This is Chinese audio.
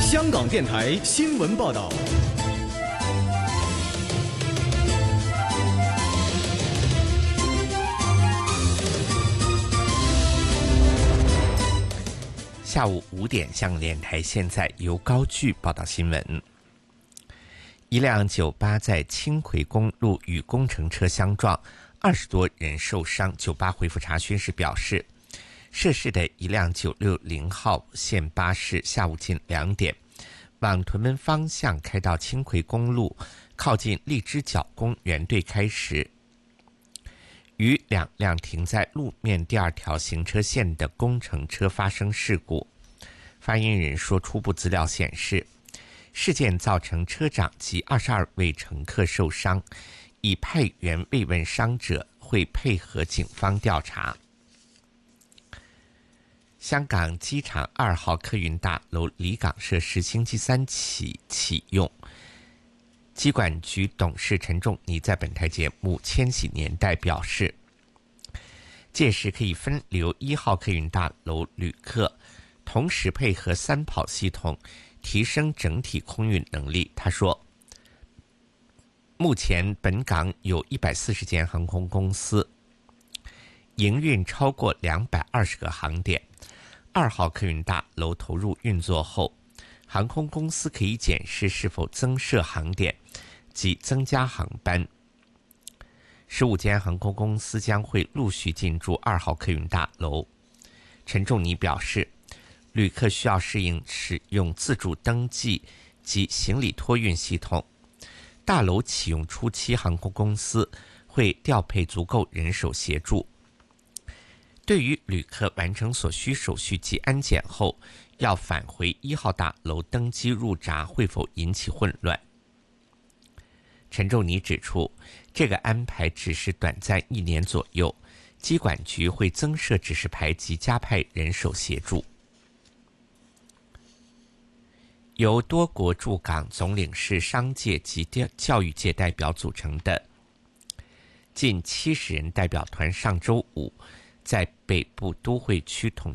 香港电台新闻报道。 下午5点，香港电台现在由高炬报道新闻。一辆酒吧在青葵公路与工程车相撞，20多人受伤。酒吧回复查询时表示，涉事的一辆960号线巴士下午近2点往屯门方向开到青葵公路靠近荔枝角公园对开时，与2辆停在路面第2条行车线的工程车发生事故。发言人说，初步资料显示，事件造成车长及22位乘客受伤，已派员慰问伤者，会配合警方调查。香港机场2号客运大楼离港设施星期3起启用。机管局董事陈仲尼在本台节目《千禧年代》表示，届时可以分流1号客运大楼旅客，同时配合3跑系统，提升整体空运能力。他说，目前本港有140间航空公司，营运超过220个航点。2号客运大楼投入运作后，航空公司可以检视是否增设航点及增加航班。15间航空公司将会陆续进驻2号客运大楼。陈仲尼表示，旅客需要适应使用自助登记及行李托运系统。大楼启用初期，航空公司会调配足够人手协助。对于旅客完成所需手续及安检后要返回1号大楼登机入闸，会否引起混乱？陈仲尼指出，这个安排只是短暂1年左右，机管局会增设指示牌及加派人手协助。由多国驻港总领事、商界及教育界代表组成的近70人代表团上周五在北部都会区统